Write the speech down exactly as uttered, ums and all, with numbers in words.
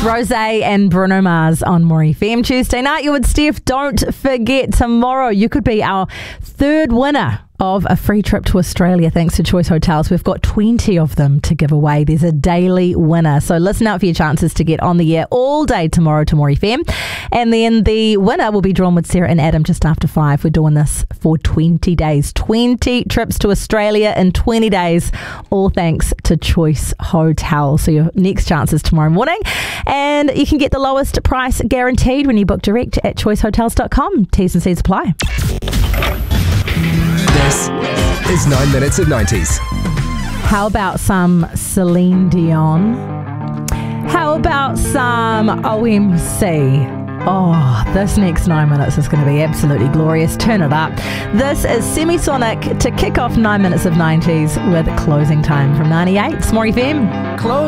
Rosé and Bruno Mars on More F M. Tuesday night, you with Steph. Don't forget, tomorrow you could be our third winner of a free trip to Australia thanks to Choice Hotels. We've got twenty of them to give away. There's a daily winner. So listen out for your chances to get on the air all day tomorrow to More F M. And then the winner will be drawn with Sarah and Adam just after five. We're doing this for twenty days. twenty trips to Australia in twenty days, all thanks to Choice Hotels. So your next chance is tomorrow morning. And you can get the lowest price guaranteed when you book direct at choice hotels dot com. T's and C's apply. This is nine minutes of nineties. How about some Celine Dion? How about some O M C? Oh, this next nine minutes is going to be absolutely glorious. Turn it up. This is Semisonic to kick off nine minutes of nineties with Closing Time from ninety-eight. It's More F M. Close.